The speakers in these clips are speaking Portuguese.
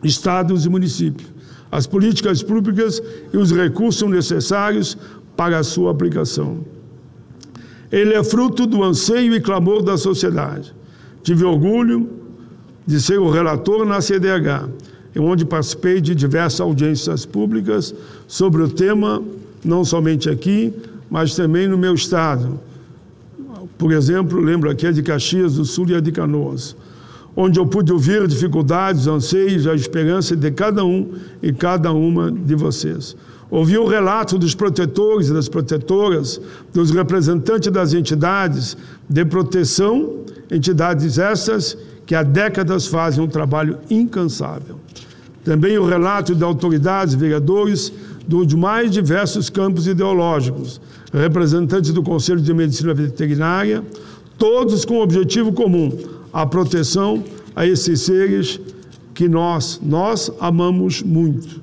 estados e municípios, as políticas públicas e os recursos necessários para a sua aplicação. Ele é fruto do anseio e clamor da sociedade. Tive orgulho de ser o relator na CDH, onde participei de diversas audiências públicas sobre o tema, não somente aqui, mas também no meu estado. Por exemplo, lembro aqui a de Caxias do Sul e a de Canoas, onde eu pude ouvir dificuldades, anseios, a esperança de cada um e cada uma de vocês. Ouvi o relato dos protetores e das protetoras, dos representantes das entidades de proteção, entidades essas que há décadas fazem um trabalho incansável. Também o relato de autoridades, vereadores dos mais diversos campos ideológicos, representantes do Conselho de Medicina Veterinária, todos com o objetivo comum, a proteção a esses seres que nós amamos muito.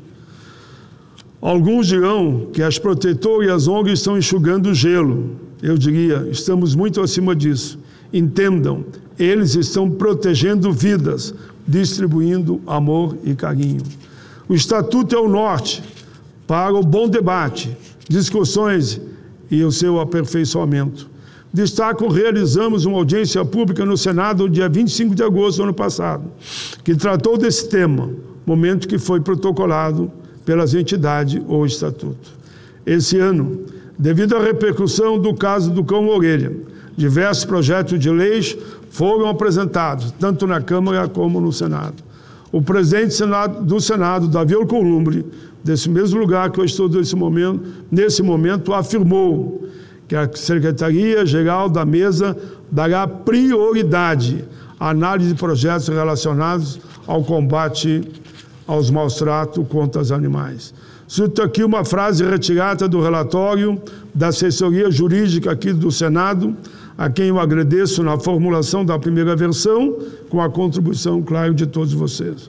Alguns dirão que as protetoras e as ONGs estão enxugando o gelo. Eu diria, estamos muito acima disso. Entendam, eles estão protegendo vidas, distribuindo amor e carinho. O Estatuto é o norte para o bom debate, discussões e o seu aperfeiçoamento. Destaco, realizamos uma audiência pública no Senado no dia 25 de agosto do ano passado, que tratou desse tema, momento que foi protocolado pelas entidades ou estatuto. Esse ano, devido à repercussão do caso do cão-orelha, diversos projetos de leis foram apresentados, tanto na Câmara como no Senado. O presidente do Senado, Davi Alcolumbre, desse mesmo lugar que eu estou nesse momento, afirmou que a Secretaria-Geral da Mesa dará prioridade à análise de projetos relacionados ao combate aos maus-tratos contra os animais. Cito aqui uma frase retirada do relatório da assessoria jurídica aqui do Senado, a quem eu agradeço na formulação da primeira versão, com a contribuição, claro, de todos vocês.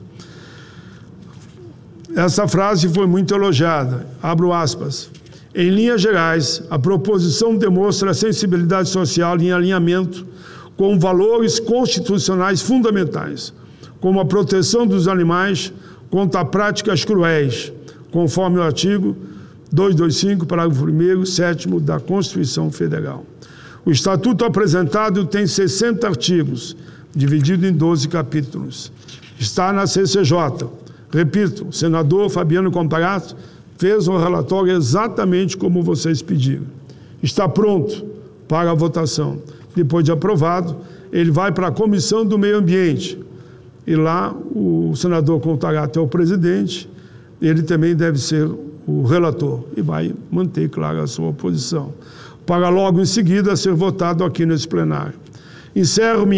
Essa frase foi muito elogiada, abro aspas. Em linhas gerais, a proposição demonstra a sensibilidade social em alinhamento com valores constitucionais fundamentais, como a proteção dos animais contra práticas cruéis, conforme o artigo 225, parágrafo 1º, 7º da Constituição Federal. O Estatuto apresentado tem 60 artigos, dividido em 12 capítulos. Está na CCJ. Repito, o senador Fabiano Comparato fez um relatório exatamente como vocês pediram. Está pronto para a votação. Depois de aprovado, ele vai para a Comissão do Meio Ambiente. E lá o senador Comparato é o presidente, ele também deve ser o relator e vai manter, claro, a sua posição, para logo em seguida ser votado aqui nesse plenário. Encerro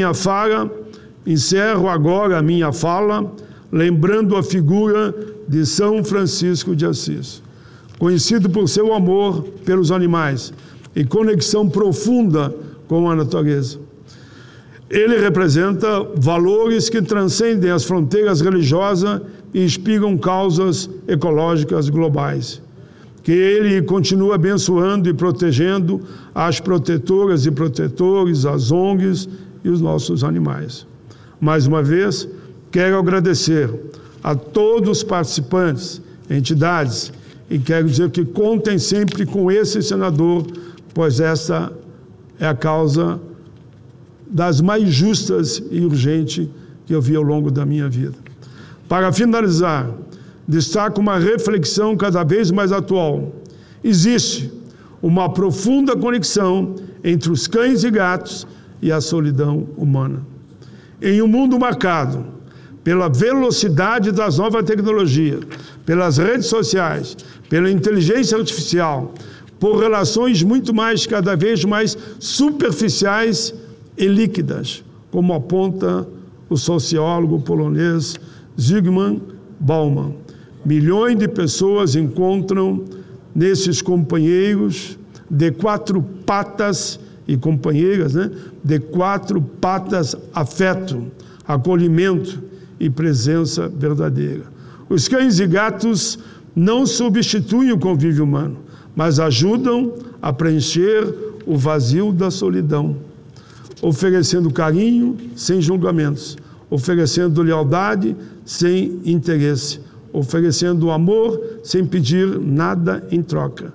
agora a minha fala, lembrando a figura de São Francisco de Assis, conhecido por seu amor pelos animais e conexão profunda com a natureza. Ele representa valores que transcendem as fronteiras religiosas e inspiram causas ecológicas globais. Que ele continue abençoando e protegendo as protetoras e protetores, as ONGs e os nossos animais. Mais uma vez, quero agradecer a todos os participantes, entidades, e quero dizer que contem sempre com esse senador, pois essa é a causa das mais justas e urgentes que eu vi ao longo da minha vida. Para finalizar, destaco uma reflexão cada vez mais atual. Existe uma profunda conexão entre os cães e gatos e a solidão humana. Em um mundo marcado pela velocidade das novas tecnologias, pelas redes sociais, pela inteligência artificial, por relações cada vez mais superficiais e líquidas, como aponta o sociólogo polonês Zygmunt Bauman. Milhões de pessoas encontram nesses companheiros de quatro patas e companheiras, de quatro patas, afeto, acolhimento e presença verdadeira. Os cães e gatos não substituem o convívio humano, mas ajudam a preencher o vazio da solidão, oferecendo carinho sem julgamentos, oferecendo lealdade sem interesse, oferecendo amor sem pedir nada em troca.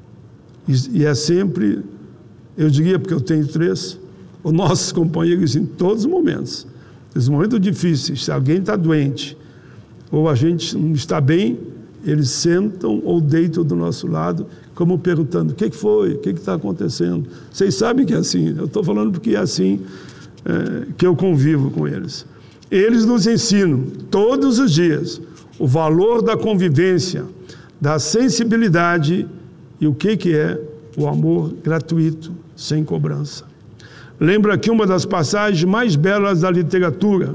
E é sempre, eu diria, porque eu tenho 3, os nossos companheiros em todos os momentos. Nos momentos difíceis, se alguém está doente ou a gente não está bem, eles sentam ou deitam do nosso lado, como perguntando: o que foi? O que está acontecendo? Vocês sabem que é assim, eu estou falando porque é assim que eu convivo com eles. Eles nos ensinam todos os dias o valor da convivência, da sensibilidade e o que é o amor gratuito, sem cobrança. Lembro aqui uma das passagens mais belas da literatura,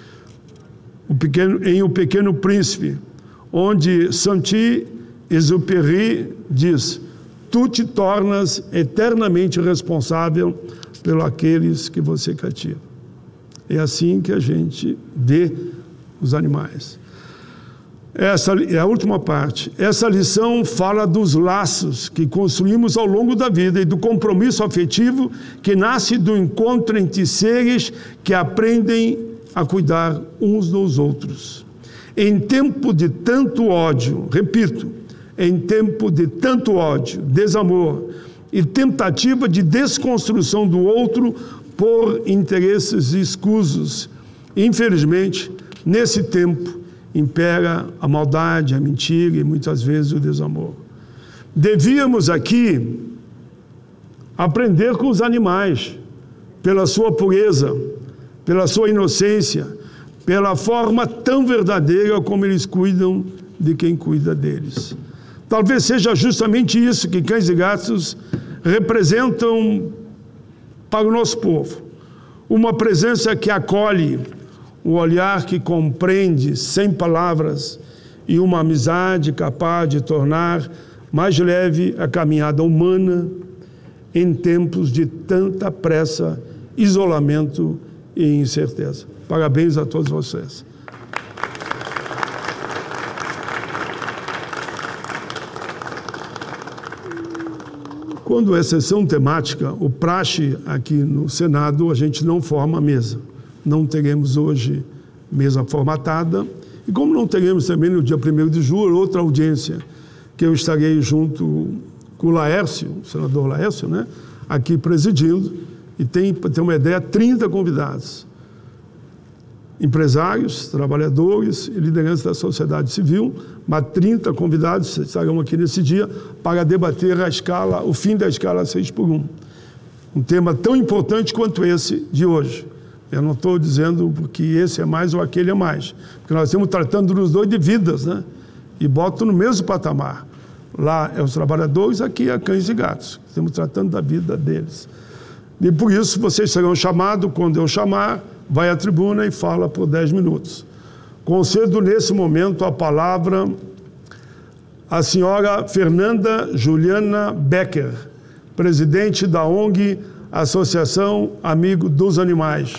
em O Pequeno Príncipe, onde Saint-Exupéry diz: tu te tornas eternamente responsável pelos aqueles que você cativa. É assim que a gente vê os animais. Essa é a última parte. Essa lição fala dos laços que construímos ao longo da vida e do compromisso afetivo que nasce do encontro entre seres que aprendem a cuidar uns dos outros. Em tempo de tanto ódio, repito, em tempo de tanto ódio, desamor e tentativa de desconstrução do outro por interesses escusos, infelizmente, nesse tempo, impera a maldade, a mentira e muitas vezes o desamor. Devíamos aqui aprender com os animais, pela sua pureza, pela sua inocência, pela forma tão verdadeira como eles cuidam de quem cuida deles. Talvez seja justamente isso que cães e gatos representam para o nosso povo. Uma presença que acolhe, um olhar que compreende sem palavras e uma amizade capaz de tornar mais leve a caminhada humana em tempos de tanta pressa, isolamento e incerteza. Parabéns a todos vocês. Quando é sessão temática, o praxe aqui no Senado, a gente não forma mesa. Não teremos hoje mesa formatada, e como não teremos também no dia 1º de julho, outra audiência, que eu estarei junto com o Laércio, o senador Laércio, né, aqui presidindo, e tem, para ter uma ideia, 30 convidados. Empresários, trabalhadores e lideranças da sociedade civil, mas 30 convidados estarão aqui nesse dia para debater o fim da escala 6x1. Um tema tão importante quanto esse de hoje. Eu não estou dizendo porque esse é mais ou aquele é mais, porque nós estamos tratando dos dois de vidas, né? E boto no mesmo patamar. Lá é os trabalhadores, aqui é cães e gatos. Estamos tratando da vida deles. E por isso vocês serão chamados, quando eu chamar, vai à tribuna e fala por 10 minutos. Concedo nesse momento a palavra à senhora Fernanda Juliana Becker, presidente da ONG Associação Amigo dos Animais.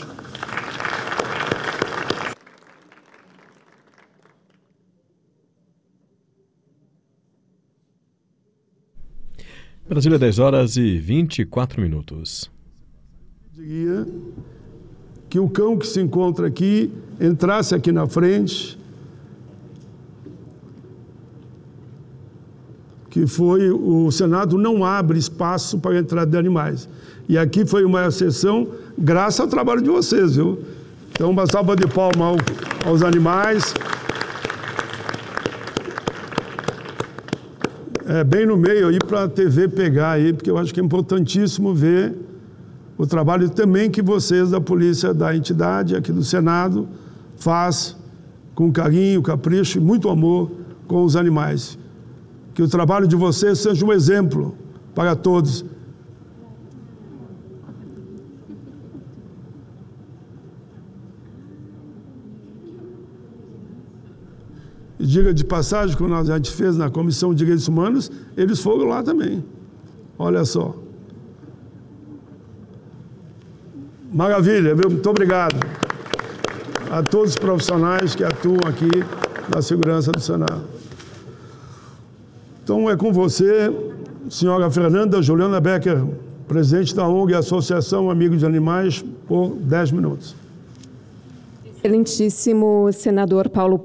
Brasília, 10h24. Diria que o cão que se encontra aqui entrasse aqui na frente, que foi o Senado não abre espaço para a entrada de animais. E aqui foi uma exceção graças ao trabalho de vocês, viu? Então, uma salva de palmas aos animais. Bem no meio aí para a TV pegar aí, porque eu acho que é importantíssimo ver o trabalho também que vocês da polícia da entidade, aqui do Senado, faz com carinho, capricho e muito amor com os animais. Que o trabalho de vocês seja um exemplo para todos. E diga de passagem, quando a gente fez na Comissão de Direitos Humanos, eles foram lá também. Olha só. Maravilha, viu? Muito obrigado a todos os profissionais que atuam aqui na segurança do Senado. Então é com você, senhora Fernanda Juliana Becker, presidente da ONG Associação Amigos de Animais, por 10 minutos. Excelentíssimo senador Paulo